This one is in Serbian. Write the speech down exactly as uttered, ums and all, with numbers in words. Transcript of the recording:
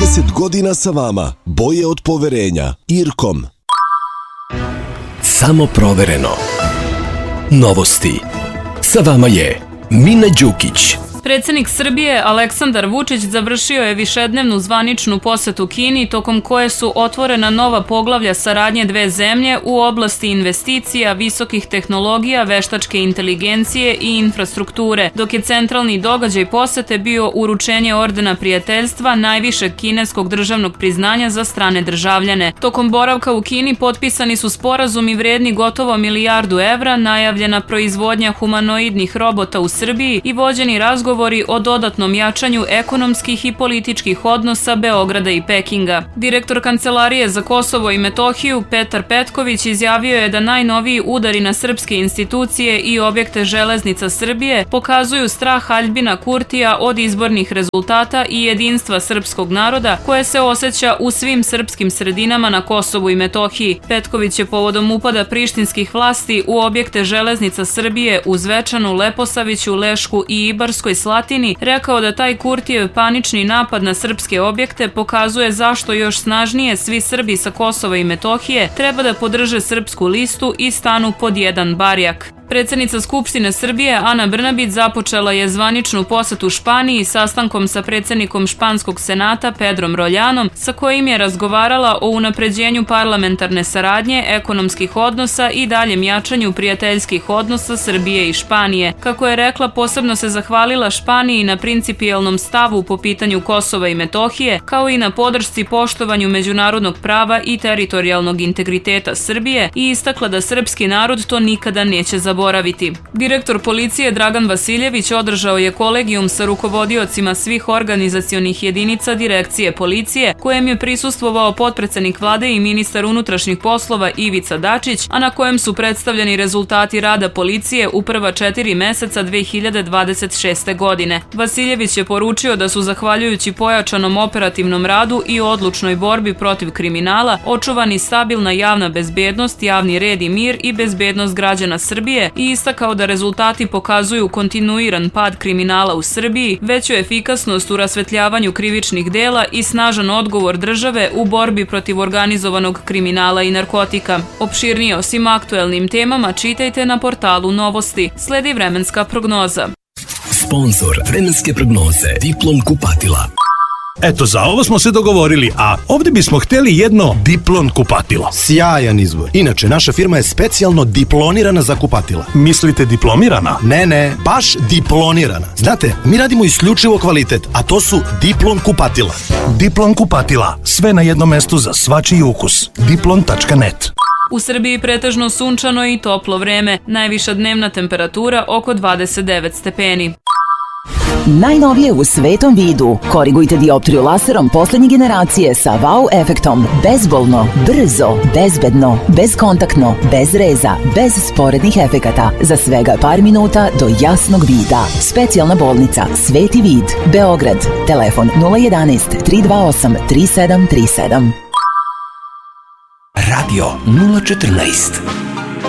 trideset godina sa vama. Boje od poverenja. Irkom. Samo provereno. Novosti. Sa vama je Mina Đukić. Predsednik Srbije Aleksandar Vučić završio je višednevnu zvaničnu posetu Kini, tokom koje su otvorena nova poglavlja saradnje dve zemlje u oblasti investicija, visokih tehnologija, veštačke inteligencije i infrastrukture, dok je centralni događaj posete bio uručenje ordena prijateljstva, najvišeg kineskog državnog priznanja za strane državljane. Tokom boravka u Kini potpisani su sporazumi vredni gotovo milijardu evra, najavljena proizvodnja humanoidnih robota u Srbiji i vođeni razgovor o dodatnom jačanju ekonomskih i političkih odnosa Beograda i Pekinga. Direktor Kancelarije za Kosovo i Metohiju Petar Petković izjavio je da najnoviji udari na srpske institucije i objekte Železnica Srbije pokazuju strah Aljbina Kurtija od izbornih rezultata i jedinstva srpskog naroda koje se osjeća u svim srpskim sredinama na Kosovu i Metohiji. Petković je povodom upada prištinskih vlasti u objekte Železnica Srbije u Zvečanu, Leposaviću, Lešku i Ibarskoj Slatini rekao da taj Kurtijev panični napad na srpske objekte pokazuje zašto još snažnije svi Srbi sa Kosova i Metohije treba da podrže srpsku listu i stanu pod jedan barjak. Predsednica Skupštine Srbije Ana Brnabić započela je zvaničnu posetu Španiji sastankom sa predsednikom Španskog senata Pedrom Roljanom, sa kojim je razgovarala o unapređenju parlamentarne saradnje, ekonomskih odnosa i daljem jačanju prijateljskih odnosa Srbije i Španije. Kako je rekla, posebno se zahvalila Španiji na principijelnom stavu po pitanju Kosova i Metohije, kao i na podršci poštovanju međunarodnog prava i teritorijalnog integriteta Srbije i istakla da srpski narod to nikada neće zaboraviti. Boraviti. Direktor policije Dragan Vasiljević održao je kolegijum sa rukovodiocima svih organizacionih jedinica direkcije policije, kojem je prisustvovao potpredsednik vlade i ministar unutrašnjih poslova Ivica Dačić, a na kojem su predstavljeni rezultati rada policije u prva četiri meseca dve hiljade dvadeset šeste. godine. Vasiljević je poručio da su zahvaljujući pojačanom operativnom radu i odlučnoj borbi protiv kriminala očuvani stabilna javna bezbednost, javni red i mir i bezbednost građana Srbije i istakao da rezultati pokazuju kontinuiran pad kriminala u Srbiji, veću efikasnost u rasvetljavanju krivičnih dela i snažan odgovor države u borbi protiv organizovanog kriminala i narkotika. Opširnije o svim aktuelnim temama čitajte na portalu Novosti. Sledi vremenska prognoza. Sponzor vremenske prognoze Diplom kupatila. Eto, za ovo smo se dogovorili, a ovdje bismo htjeli jedno Diplon kupatilo. Sjajan izbor. Inače, naša firma je specijalno diplonirana za kupatila. Mislite diplomirana? Ne, ne, baš diplonirana. Znate, mi radimo isključivo kvalitet, a to su Diplon kupatila. Diplon kupatila. Sve na jednom mestu za svačiji ukus. diplon tačka net. U Srbiji pretežno sunčano i toplo vreme. Najviša dnevna temperatura oko dvadeset devet stepeni. Najnovije u svetom vidu. Korigujte dioptriju laserom poslednje generacije sa wow efektom. Bezbolno, brzo, bezbedno, bezkontaktno, bez reza, bez sporednih efekata. Za svega par minuta do jasnog vida. Specijalna bolnica Sveti vid, Beograd. Telefon nula jedanaest tri dva osam tri sedam tri sedam. Radio nula četrnaest.